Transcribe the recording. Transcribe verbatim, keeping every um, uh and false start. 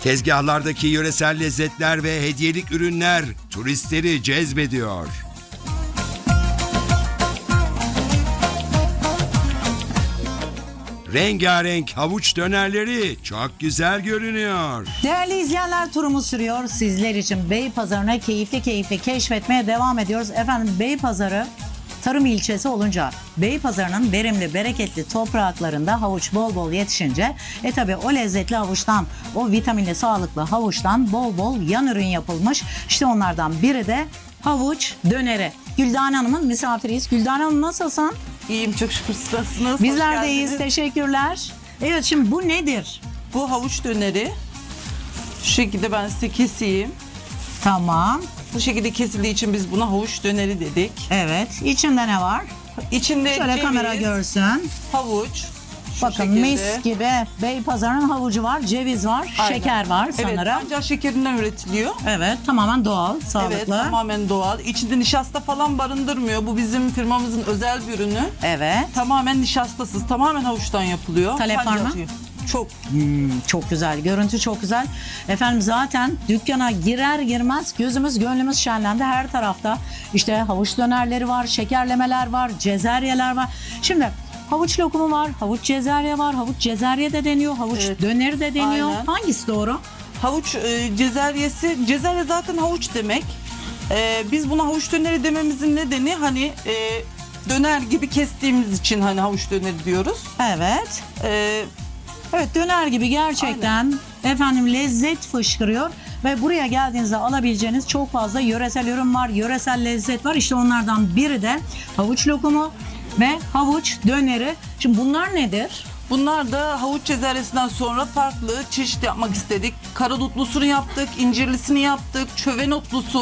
Tezgahlardaki yöresel lezzetler ve hediyelik ürünler turistleri cezbediyor. Rengarenk havuç dönerleri çok güzel görünüyor. Değerli izleyenler, turumuz sürüyor. Sizler için Beypazarı'na keyifli keyifli keşfetmeye devam ediyoruz. Efendim, Beypazarı tarım ilçesi olunca, Beypazarı'nın verimli, bereketli topraklarında havuç bol bol yetişince e tabi o lezzetli havuçtan, o vitaminli, sağlıklı havuçtan bol bol yan ürün yapılmış. İşte onlardan biri de havuç döneri. Güldane Hanım'ın misafiriyiz. Güldane Hanım, nasılsın? İyiyim, çok şükür. Siz nasılsınız? Bizler Hoş de iyiyiz. geldiniz. Teşekkürler. Evet, şimdi bu nedir? Bu havuç döneri. Şu şekilde ben size keseyim. Tamam. Bu şekilde kesildiği için biz buna havuç döneri dedik. Evet. İçinde ne var? İçinde Şöyle ceviz, kamera görsün. havuç. Şu Bakın şekilde. mis gibi Beypazarı'nın havucu var, ceviz var, Aynen. şeker var Evet, sanırım. ancak şekerinden üretiliyor. Evet, tamamen doğal, sağlıklı. Evet, tamamen doğal. İçinde nişasta falan barındırmıyor. Bu bizim firmamızın özel bir ürünü. Evet. Tamamen nişastasız, tamamen havuçtan yapılıyor. Talep var Pancar mı? suyu. Çok. Hmm, çok güzel, görüntü çok güzel. Efendim, zaten dükkana girer girmez gözümüz gönlümüz şenlendi. Her tarafta işte havuç dönerleri var, şekerlemeler var, cezeryeler var. Şimdi havuç lokumu var, havuç cezerye var, havuç cezerye de deniyor, havuç Evet. döneri de deniyor. Aynen. Hangisi doğru? Havuç e, cezeryesi, cezerye zaten havuç demek. E, biz buna havuç döneri dememizin nedeni hani e, döner gibi kestiğimiz için hani havuç döneri diyoruz. Evet. E, Evet, döner gibi gerçekten efendim lezzet fışkırıyor ve buraya geldiğinizde alabileceğiniz çok fazla yöresel ürün var, yöresel lezzet var. İşte onlardan biri de havuç lokumu ve havuç döneri. Şimdi bunlar nedir? bunlar da havuç cezeryesinden sonra farklı çeşit yapmak istedik. Karadutlusunu yaptık, incirlisini yaptık, çöven otlusu